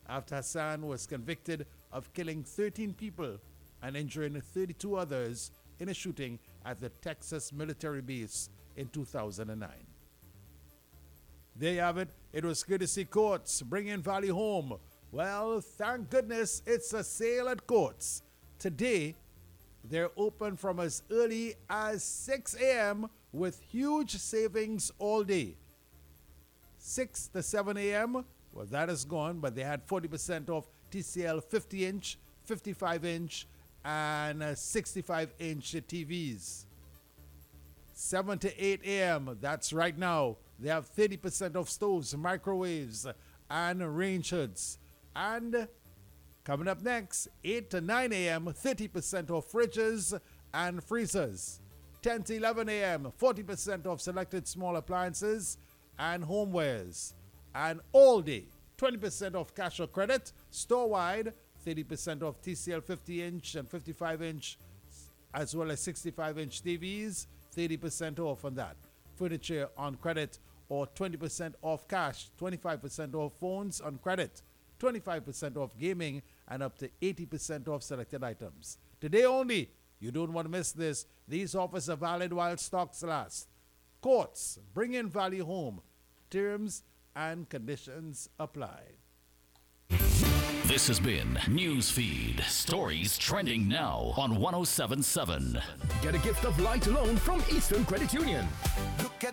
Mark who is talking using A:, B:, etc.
A: after Hassan was convicted of killing 13 people and injuring 32 others in a shooting at the Texas military base in 2009. There you have it. It was good to see Courts bringing value home. Well, thank goodness it's a sale at Courts. Today, they're open from as early as 6 a.m. with huge savings all day. 6 to 7 a.m., well, that is gone, but they had 40% off TCL 50-inch, 55-inch, and 65-inch TVs. 7 to 8 a.m., that's right now. They have 30% off stoves, microwaves, and range hoods. And coming up next, 8 to 9 a.m., 30% off fridges and freezers. 10 to 11 a.m., 40% off selected small appliances and homewares. And all day, 20% off cash or credit, store-wide, 30% off TCL 50-inch and 55-inch, as well as 65-inch TVs, 30% off on that. Furniture on credit or 20% off cash, 25% off phones on credit, 25% off gaming, and up to 80% off selected items. Today only, you don't want to miss this. These offers are valid while stocks last. Courts, bring in value home. Terms and conditions apply.
B: This has been Newsfeed. Stories trending now on 107.7.
C: Get a gift of light loan from Eastern Credit Union.
D: Look at